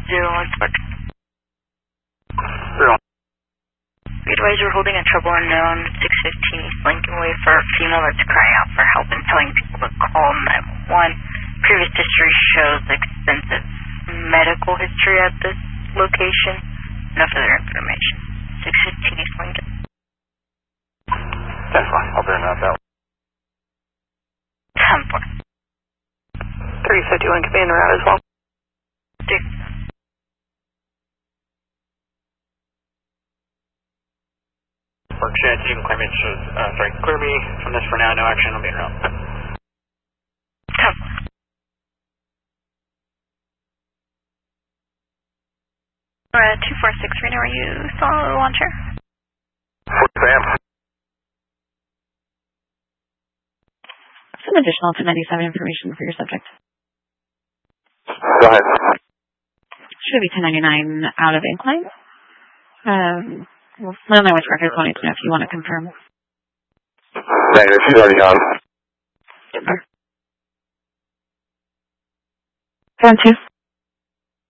Inspect. 0. Be advised you're holding a trouble unknown 615 East Lincoln Way for a female that's crying out for help and telling people to call 911. Previous history shows extensive medical history at this location. No further information. 615 East Lincoln. That's fine. I'll bear that out. 10-4. 3051 could be in the route as well. Work shed, you can claim it should, clear me from this for now, no action, I'll be around. 10-4. We're at 246 Reno, are you still on the launcher? Sam. Some additional 1097 information for your subject. Go ahead. Should be 1099 out of incline. Well, my only record wanted to know if you want to confirm. Negative, she's already on. Super. Down 2.